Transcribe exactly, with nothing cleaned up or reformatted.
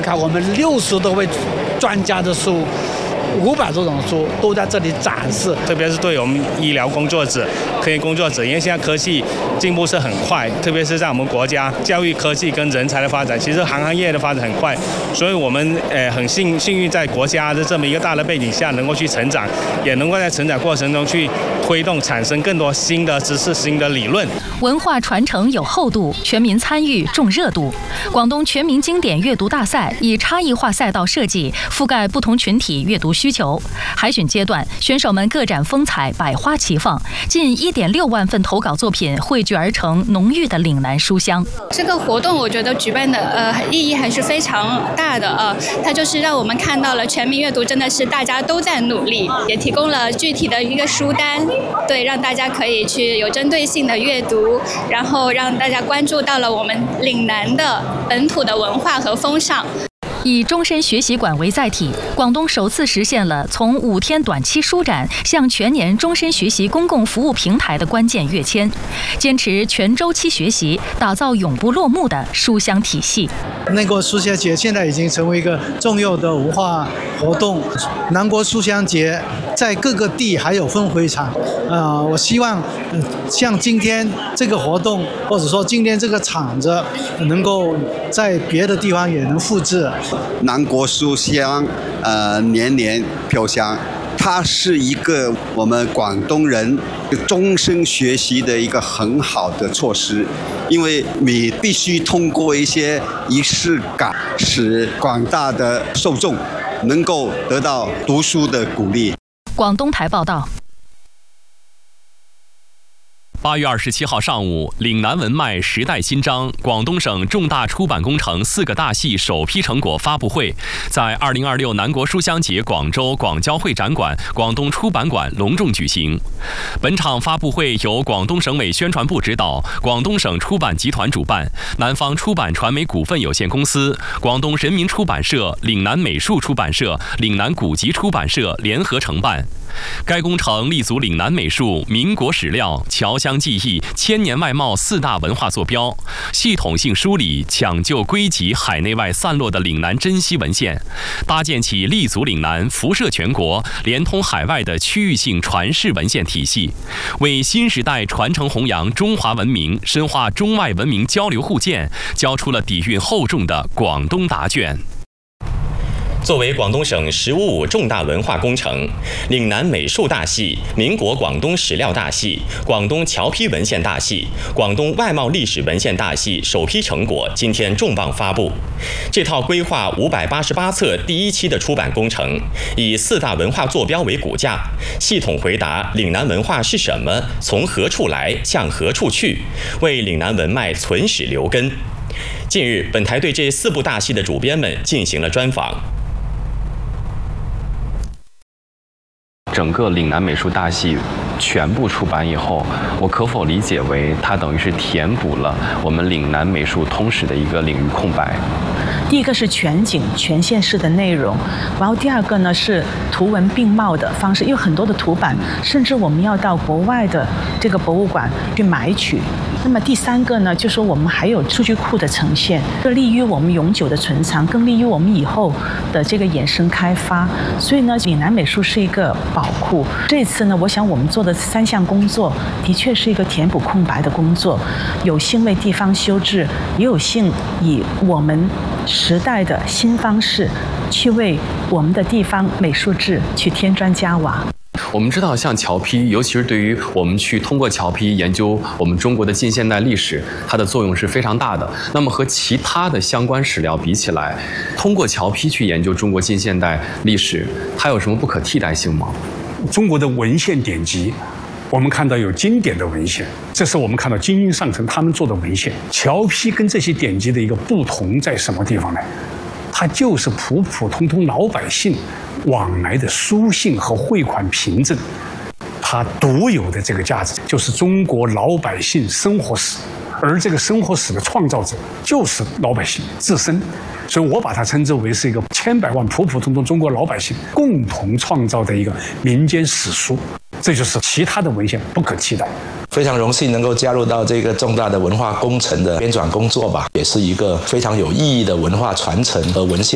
看，我们六十多位专家的书。五百多种书都在这里展示， 特别是对我们医疗工作者、科研工作者，因为现在科技进步是很快，特别是在我们国家，教育科技跟人才的发展，其实行行业的发展很快，所以我们呃很幸幸运在国家的这么一个大的背景下，能够去成长，也能够在成长过程中去推动产生更多新的知识、新的理论。 文化传承有厚度，全民参与重热度。广东全民经典阅读大赛以差异化赛道设计，覆盖不同群体阅读需求。海选阶段，选手们各展风采，百花齐放，近一点六万份投稿作品汇聚而成浓郁的岭南书香。 这个活动我觉得举办的呃意义还是非常大的啊、呃，它就是让我们看到了全民阅读真的是大家都在努力，也提供了具体的一个书单，对，让大家可以去有针对性的阅读，然后让大家关注到了我们岭南的本土的文化和风尚。 以终身学习馆为载体，广东首次实现了从五天短期书展向全年终身学习公共服务平台的关键跃迁，坚持全周期学习，打造永不落幕的书香体系。 南国书香节现在已经成为一个重要的文化活动，南国书香节在各个地还有分会场，呃，我希望、呃、像今天这个活动，或者说今天这个场子，能够在别的地方也能复制。 南国书香，呃，年年飘香。它是一个我们广东人终身学习的一个很好的措施，因为你必须通过一些仪式感，使广大的受众能够得到读书的鼓励。 广东台报道。 八月二十七号上午，岭南文脉时代新章广东省重大出版工程四个大系首批成果发布会在二零二六南国书香节广州广交会展馆广东出版馆隆重举行。本场发布会由广东省委宣传部指导，广东省出版集团主办，南方出版传媒股份有限公司、广东人民出版社、岭南美术出版社、岭南古籍出版社联合承办。该工程立足岭南美术、民国史料、侨乡技艺、千年外贸四大文化坐标，系统性梳理、抢救、归集海内外散落的岭南珍稀文献，搭建起立足岭南、辐射全国、连通海外的区域性传世文献体系，为新时代传承弘扬中华文明、深化中外文明交流互鉴，交出了底蕴厚重的广东答卷。 作为广东省“十五五”重大文化工程，岭南美术大系、民国广东史料大系、广东侨批文献大系、广东外贸历史文献大系首批成果今天重磅发布。这套规划五百八十八册第一期的出版工程，以四大文化坐标为骨架，系统回答岭南文化是什么、从何处来、向何处去，为岭南文脉存史留根。近日，本台对这四部大系的主编们进行了专访。 整个岭南美术大系全部出版以后，我可否理解为它等于是填补了我们岭南美术通史的一个领域空白？ 第一个是全景全线式的内容，然后第二个呢是图文并茂的方式，因为很多的图版甚至我们要到国外的这个博物馆去买取。那么第三个呢，就是我们还有数据库的呈现，更利于我们永久的存藏，更利于我们以后的这个衍生开发。所以呢，岭南美术是一个宝库。这次呢，我想我们做的三项工作，的确是一个填补空白的工作，有幸为地方修治，也有幸以我们时代的新方式，去为我们的地方美术志去添砖加瓦。 我们知道，像侨批，尤其是对于我们去通过侨批研究我们中国的近现代历史，它的作用是非常大的。那么和其他的相关史料比起来，通过侨批去研究中国近现代历史，它有什么不可替代性吗？ 中国的文献典籍，我们看到有经典的文献，这是我们看到精英上层他们做的文献。侨批跟这些典籍的一个不同在什么地方呢？它就是普普通通老百姓往来的书信和汇款凭证，它独有的这个价值就是中国老百姓生活史，而这个生活史的创造者就是老百姓自身，所以我把它称之为是一个千百万普普通通中国老百姓共同创造的一个民间史书，这就是其他的文献不可替代。 非常荣幸能够加入到这个重大的文化工程的编纂工作吧，也是一个非常有意义的文化传承和文献